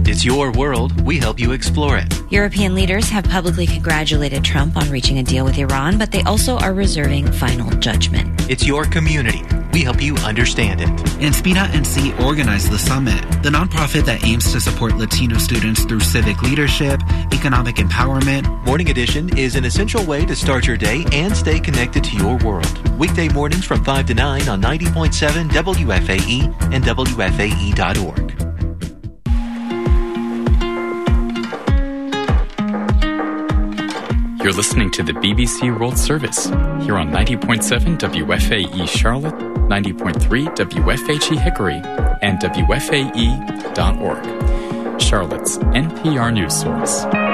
It's your world. We help you explore it. European leaders have publicly congratulated Trump on reaching a deal with Iran, but they also are reserving final judgment. It's your community. We help you understand it. Inspira NC organized the summit, the nonprofit that aims to support Latino students through civic leadership, economic empowerment. Morning Edition is an essential way to start your day and stay connected to your world. Weekday mornings from 5 to 9 on 90.7 WFAE and WFAE.org. You're listening to the BBC World Service here on 90.7 WFAE Charlotte, 90.3 WFHE Hickory, and WFAE.org, Charlotte's NPR news source.